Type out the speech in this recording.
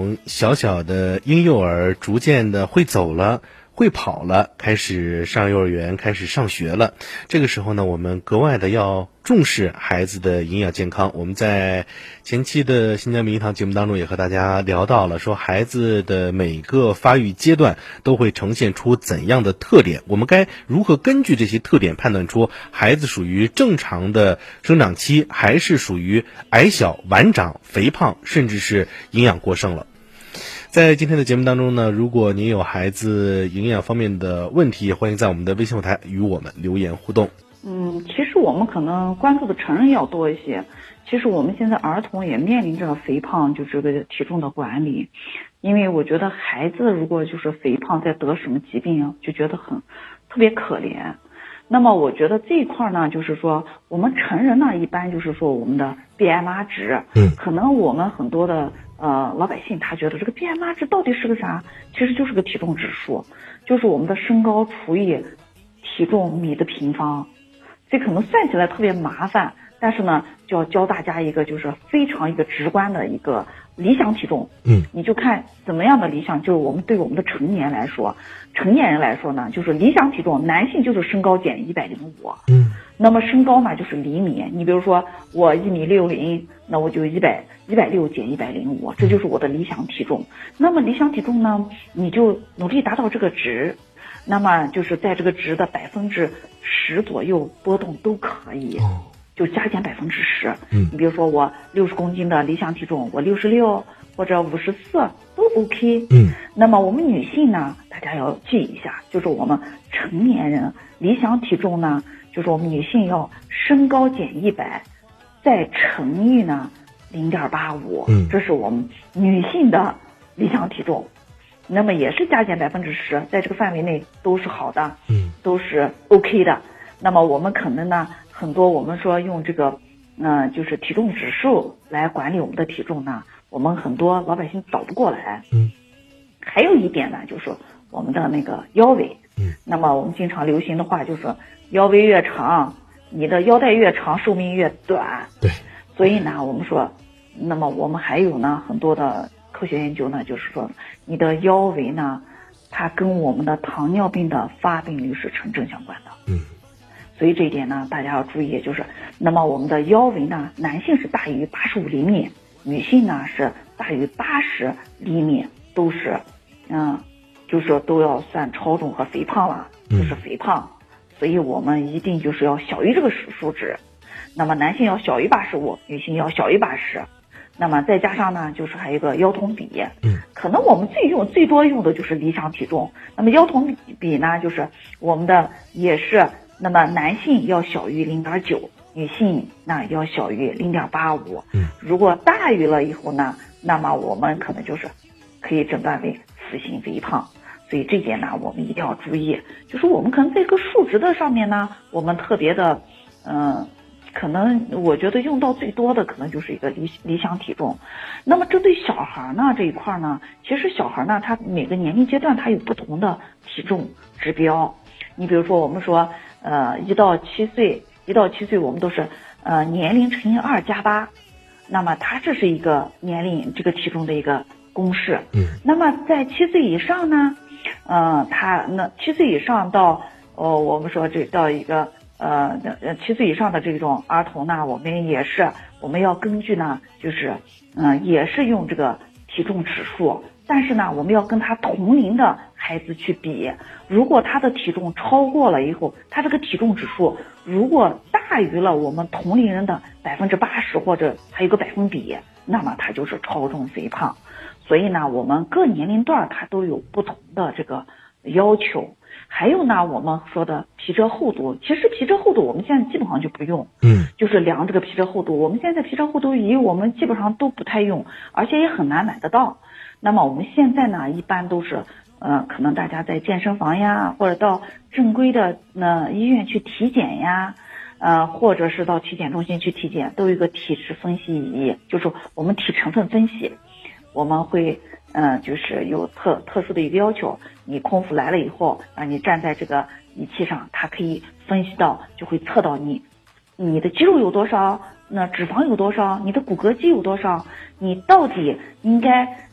从小小的婴幼儿逐渐的会走了，会跑了，开始上幼儿园，开始上学了。这个时候呢，我们格外的要重视孩子的营养健康。我们在前期的新疆名医堂节目当中也和大家聊到了，说孩子的每个发育阶段都会呈现出怎样的特点，我们该如何根据这些特点判断出孩子属于正常的生长期，还是属于矮小、晚长、肥胖，甚至是营养过剩了。在今天的节目当中呢，如果您有孩子营养方面的问题，欢迎在我们的微信后台与我们留言互动。 其实我们可能关注的成人要多一些。其实我们现在儿童也面临着肥胖，就这个体重的管理。因为我觉得孩子如果就是肥胖再得什么疾病，就觉得特别可怜。那么我觉得这一块呢，就是说我们成人呢，一般就是说我们的 BMR 值，可能我们很多的老百姓他觉得这个 BMR 值到底是个啥？其实就是个体重指数，就是我们的身高除以体重米的平方。这可能算起来特别麻烦，但是呢，就要教大家一个就是非常一个直观的一个理想体重。你就看怎么样的理想，就是我们对我们的成年人来说呢，就是理想体重，男性就是身高减105。那么身高呢就是厘米，你比如说我1.60米，那我就160减105，这就是我的理想体重。那么理想体重呢，你就努力达到这个值。那么就是在这个值的10%左右波动都可以，就加减10%。你比如说我60公斤的理想体重，我66或者54都 OK。那么我们女性呢，大家要记一下，就是我们成年人理想体重呢，就是我们女性要身高减100，再乘以呢0.85，这是我们女性的理想体重。那么也是加减10%，在这个范围内都是好的，都是 OK 的。那么我们可能呢，很多我们说用这个，就是体重指数来管理我们的体重呢，我们很多老百姓倒不过来。还有一点呢，就是我们的那个腰围。那么我们经常流行的话就是腰围越长，你的腰带越长，寿命越短。 对。 所以呢，我们说，那么我们还有呢很多的科学研究呢，就是说你的腰围呢，它跟我们的糖尿病的发病率是成正相关的。所以这一点呢，大家要注意，就是那么我们的腰围呢，男性是大于85厘米，女性呢是大于80厘米，都是就是说都要算超重和肥胖了，就是肥胖。所以我们一定就是要小于这个数值。那么男性要小于85，女性要小于80。那么再加上呢，就是还有一个腰臀比。可能我们最多用的就是理想体重。那么腰臀比呢，就是我们的也是，那么男性要小于0.9，女性呢要小于0.85。如果大于了以后呢，那么我们可能就是可以诊断为雌性肥胖。所以这点呢，我们一定要注意，就是我们可能在这个数值的上面呢，我们特别的可能我觉得用到最多的可能就是一个理想体重。那么针对小孩呢这一块呢，其实小孩呢他每个年龄阶段他有不同的体重指标。你比如说我们说1到7岁我们都是年龄乘以2加8，那么它这是一个年龄这个体重的一个公式。那么在7岁以上呢，他那7岁以上到我们说这到一个7岁以上的这种儿童呢，我们要根据呢，就是也是用这个体重指数，但是呢，我们要跟他同龄的孩子去比。如果他的体重超过了以后，他这个体重指数如果大于了我们同龄人的80%或者还有个百分比，那么他就是超重肥胖。所以呢，我们各年龄段它都有不同的这个要求。还有呢，我们说的皮质厚度，其实皮质厚度我们现在基本上就不用，就是量这个皮质厚度。我们现在皮质厚度仪我们基本上都不太用，而且也很难买得到。那么我们现在呢，一般都是可能大家在健身房呀，或者到正规的医院去体检呀，或者是到体检中心去体检，都有一个体质分析仪，就是我们体成分分析。我们会就是有特殊的一个要求，你空腹来了以后，让你站在这个仪器上，它可以分析到，就会测到你的肌肉有多少，那脂肪有多少，你的骨骼肌有多少，你到底应该